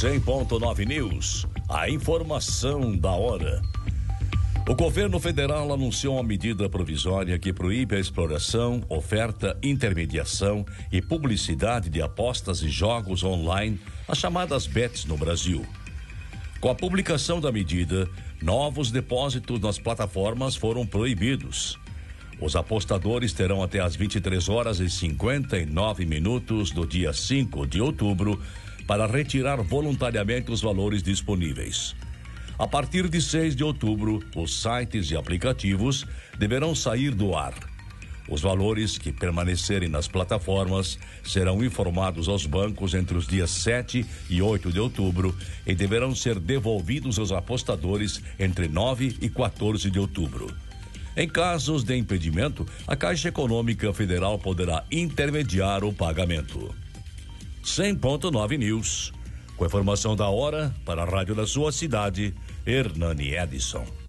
100.9 News, a informação da hora. O governo federal anunciou uma medida provisória que proíbe a exploração, oferta, intermediação e publicidade de apostas e jogos online, as chamadas bets no Brasil. Com a publicação da medida, novos depósitos nas plataformas foram proibidos. Os apostadores terão até às 23h59 do dia 5 de outubro para retirar voluntariamente os valores disponíveis. A partir de 6 de outubro, os sites e aplicativos deverão sair do ar. Os valores que permanecerem nas plataformas serão informados aos bancos entre os dias 7 e 8 de outubro e deverão ser devolvidos aos apostadores entre 9 e 14 de outubro. Em casos de impedimento, a Caixa Econômica Federal poderá intermediar o pagamento. 100.9 News. Com a informação da hora, para a rádio da sua cidade, Hernani Edison.